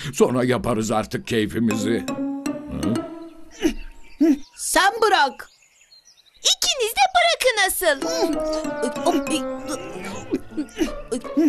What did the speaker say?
Sonra yaparız artık keyfimizi. Sen bırak. İkiniz de bırakın asıl.